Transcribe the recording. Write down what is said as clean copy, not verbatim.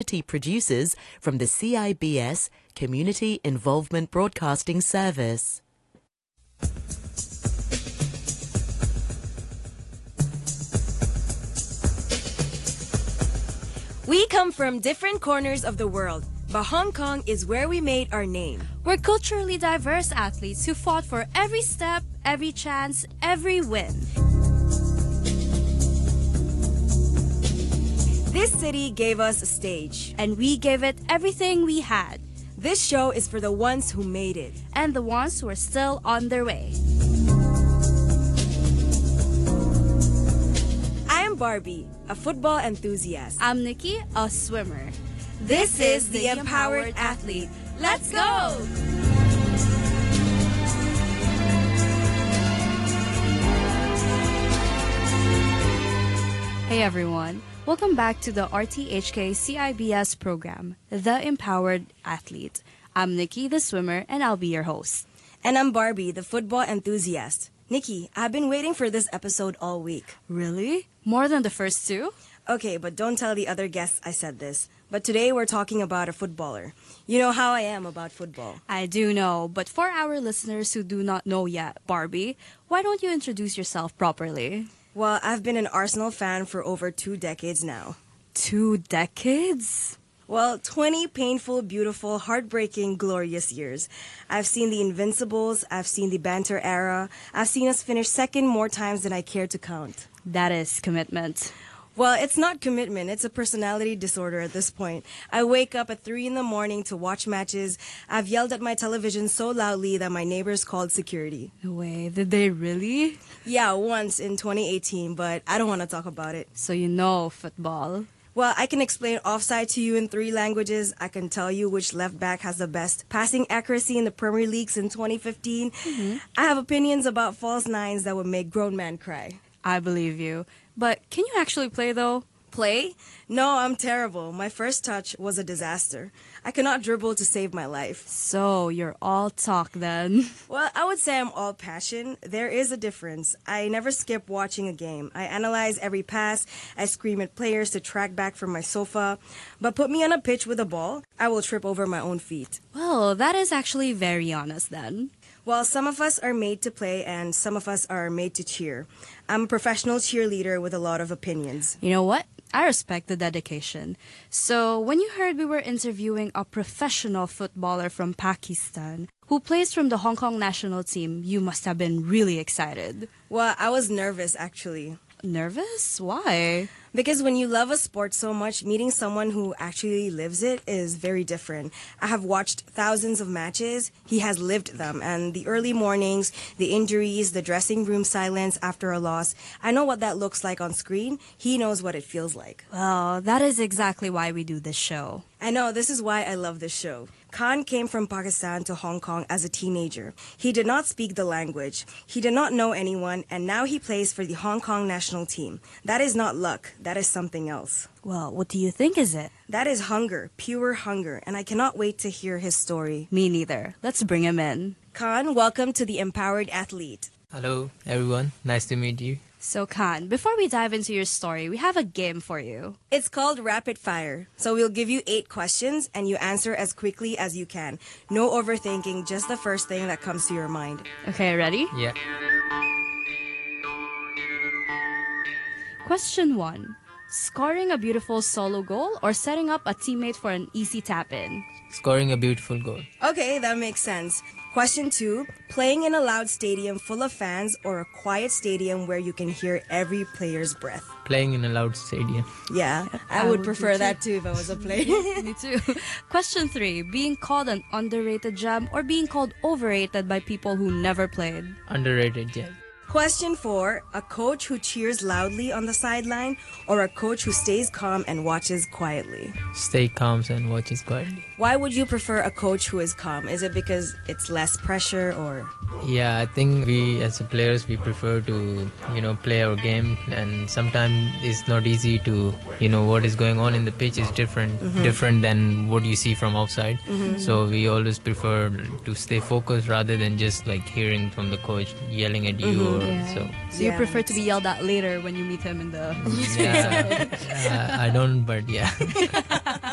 quality producers from the CIBS Community Involvement Broadcasting Service. We come from different corners of the world, but Hong Kong is where we made our name. We're culturally diverse athletes who fought for every step, every chance, every win. This city gave us a stage, And we gave it everything we had. this show is for the ones who made it. And the ones who are still on their way. I am Barbie, a football enthusiast. I'm Nikki, a swimmer. This is the Empowered Athlete. Let's go! Hey everyone, welcome back to the RTHK CIBS program, The Empowered Athlete. I'm Nikki, the swimmer, and I'll be your host. And I'm Barbie, the football enthusiast. Nikki, I've been waiting for this episode all week. Really? More than the first two? Okay, but don't tell the other guests I said this. But today we're talking about a footballer. You know how I am about football. I do know, but for our listeners who do not know yet, Barbie, why don't you introduce yourself properly? Well, I've been an Arsenal fan for over 2 decades now. 2 decades? Well, 20 painful, beautiful, heartbreaking, glorious years. I've seen the Invincibles, I've seen the banter era, I've seen us finish second more times than I care to count. That is commitment. Well, it's not commitment, it's a personality disorder at this point. I wake up at 3 in the morning to watch matches. I've yelled at my television so loudly that my neighbors called security. No way, did they really? Yeah, once in 2018, but I don't want to talk about it. So you know football. Well, I can explain offside to you in 3 languages. I can tell you which left back has the best passing accuracy in the Premier League in 2015. I have opinions about false nines that would make grown men cry. I believe you. But can you actually play though? Play? No, I'm terrible. My first touch was a disaster. I cannot dribble to save my life. So you're all talk then. Well, I would say I'm all passion. There is a difference. I never skip watching a game. I analyze every pass. I scream at players to track back from my sofa. But put me on a pitch with a ball, I will trip over my own feet. Well, that is actually very honest then. Well, some of us are made to play and some of us are made to cheer. I'm a professional cheerleader with a lot of opinions. You know what? I respect the dedication. So, when you heard we were interviewing a professional footballer from Pakistan who plays from the Hong Kong national team, you must have been really excited. Well, I was nervous actually. Nervous? Why? Because when you love a sport so much, meeting someone who actually lives it is very different. I have watched thousands of matches. He has lived them. And the early mornings, the injuries, the dressing room silence after a loss. I know what that looks like on screen. He knows what it feels like. Well, that is exactly why we do this show. I know, this is why I love this show. Khan came from Pakistan to Hong Kong as a teenager. He did not speak the language. He did not know anyone, and now he plays for the Hong Kong national team. That is not luck. That is something else. Well, what do you think is it? That is hunger, pure hunger, and I cannot wait to hear his story. Me neither. Let's bring him in. Khan, welcome to the Empowered Athlete. Hello, everyone. Nice to meet you. So, Khan, before we dive into your story, we have a game for you. It's called Rapid Fire. So we'll give you 8 questions and you answer as quickly as you can. No overthinking, just the first thing that comes to your mind. Okay, ready? Yeah. Question 1. Scoring a beautiful solo goal or setting up a teammate for an easy tap-in? Scoring a beautiful goal. Okay, that makes sense. Question 2. Playing in a loud stadium full of fans or a quiet stadium where you can hear every player's breath? Playing in a loud stadium. Yeah, I would prefer that too if I was a player. Me too. Question 3. Being called an underrated gem or being called overrated by people who never played? Underrated gem. Question 4. A coach who cheers loudly on the sideline or a coach who stays calm and watches quietly? Stay calm and watch it quietly. Why would you prefer a coach who is calm? Is it because it's less pressure or... Yeah, I think we as players, we prefer to, play our game, and sometimes it's not easy to, what is going on in the pitch is different than what you see from outside. So we always prefer to stay focused rather than just like hearing from the coach yelling at you. So you prefer to be yelled at later when you meet him in the I don't, but yeah.